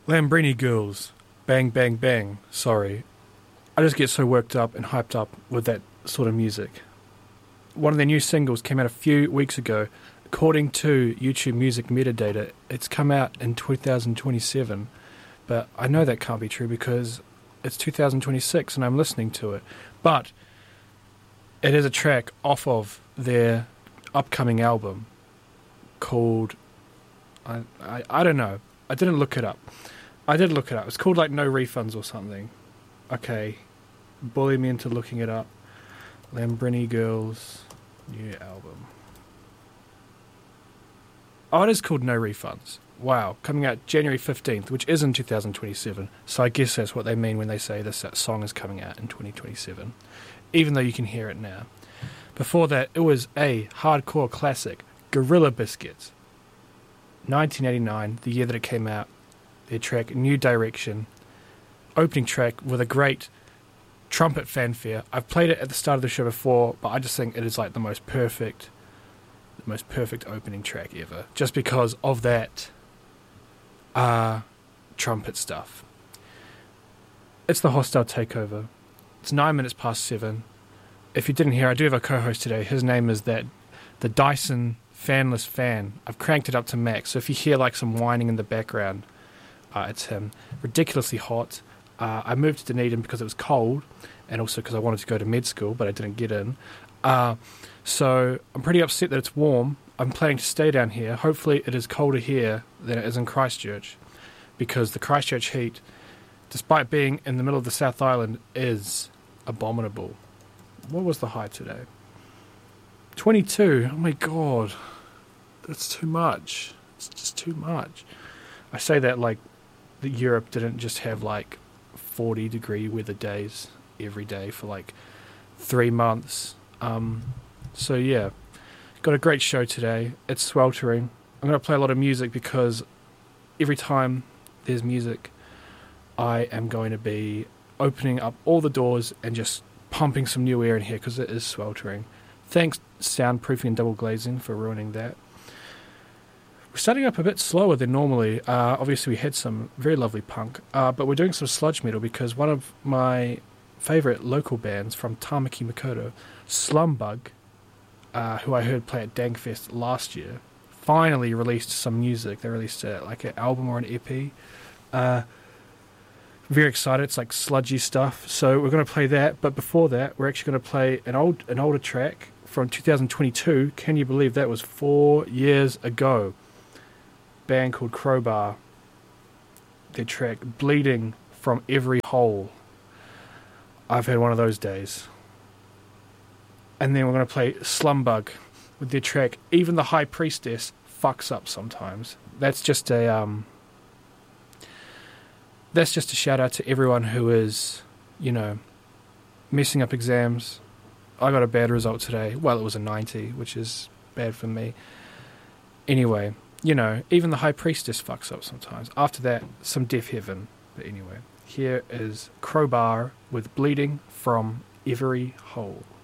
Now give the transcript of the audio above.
Lambrini Girls, Bang Bang Bang. Sorry. I just get so worked up and hyped up with that sort of music. One of their new singles came out a few weeks ago. According to YouTube Music metadata, it's come out in 2027. But I know that can't be true because it's 2026 and I'm listening to it. But it is a track off of their upcoming album called... I don't know. I didn't look it up. I did look it up. It's called like No Refunds or something. Okay. Bully me into looking it up. Lambrini Girls new album. Oh, it is called No Refunds. Wow. Coming out January 15th, which is in 2027. So I guess that's what they mean when they say that song is coming out in 2027. Even though you can hear it now. Before that, it was a hardcore classic, Gorilla Biscuits. 1989, the year that it came out. Their track, New Direction. Opening track with a great trumpet fanfare. I've played it at the start of the show before, but I just think it is like the most perfect opening track ever. Just because of that trumpet stuff. It's the Hostile Takeover. It's 9 minutes past 7. If you didn't hear, I do have a co-host today. His name is the Dyson Fanless Fan. I've cranked it up to max, so if you hear like some whining in the background, it's him. Ridiculously hot. I moved to Dunedin because it was cold, and also because I wanted to go to med school, but I didn't get in. So I'm pretty upset that it's warm. I'm planning to stay down here. Hopefully it is colder here than it is in Christchurch, because the Christchurch heat, despite being in the middle of the South Island, is abominable. What was the high today? 22. Oh my god. That's too much. It's just too much. I say that like Europe didn't just have like 40-degree weather days every day for like 3 months. So yeah, got a great show today. It's sweltering. I'm going to play a lot of music because every time there's music, I am going to be opening up all the doors and just pumping some new air in here because it is sweltering. Thanks Soundproofing and Double Glazing for ruining that. We're starting up a bit slower than normally. Obviously we had some very lovely punk, but we're doing some sludge metal because one of my favourite local bands from Tamaki Makaurau, Slumbug, who I heard play at Dankfest last year, finally released some music. They released like an album or an EP. Very excited. It's like sludgy stuff. So we're going to play that. But before that, we're actually going to play an older track from 2022. Can you believe that was 4 years ago? Band called Crowbar. Their track Bleeding from Every Hole. I've had one of those days. And then we're going to play Slumbug with their track Even the High Priestess Fucks Up Sometimes. That's just a shout out to everyone who is, messing up exams. I got a bad result today. Well, it was a 90, which is bad for me. Anyway, even the High Priestess fucks up sometimes. After that, some Deaf Heaven. But anyway, here is Crowbar with Bleeding from Every Hole.